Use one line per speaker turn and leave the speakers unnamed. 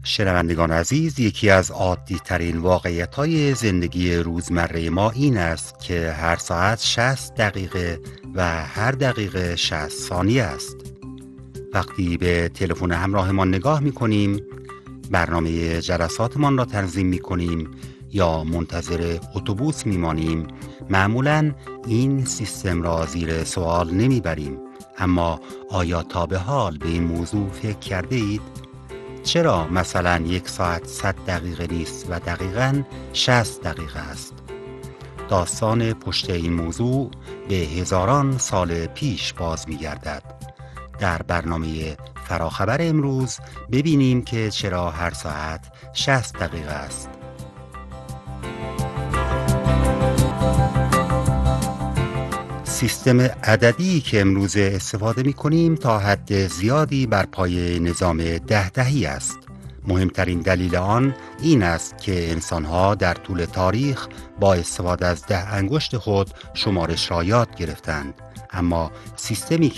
شنوندگان عزیز، یکی از عادی ترین واقعیت‌های زندگی روزمره ما این است که هر ساعت 60 دقیقه و هر دقیقه 60 ثانیه است. وقتی به تلفن همراهمان نگاه می‌کنیم، برنامه جلساتمان را تنظیم می‌کنیم یا منتظر اتوبوس می‌مانیم، معمولاً این سیستم را زیر سوال نمی‌بریم. اما آیا تا به حال به این موضوع فکر کرده اید؟ چرا مثلا 1 ساعت 100 دقیقه نیست و دقیقاً 60 دقیقه است؟ داستان پشت این موضوع به هزاران سال پیش باز می‌گردد. در برنامه فراخبر امروز ببینیم که چرا هر ساعت 60 دقیقه است. سیستم عددی که امروز استفاده می‌کنیم تا حد زیادی بر پایه نظام 10 است. مهمترین دلیل آن این است که انسان‌ها در طول تاریخ با استفاده از 10 انگشت خود شمارش را یاد گرفتند. اما سیستمی